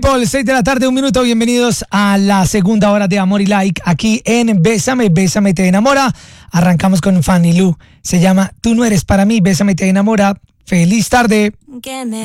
Paul, 6 de la tarde, 1 minuto. Bienvenidos a la segunda hora de Amor y Like aquí en Bésame, Bésame te enamora. Arrancamos con Fanny Lu. Se llama Tú no eres para mí, Bésame te enamora. Feliz tarde.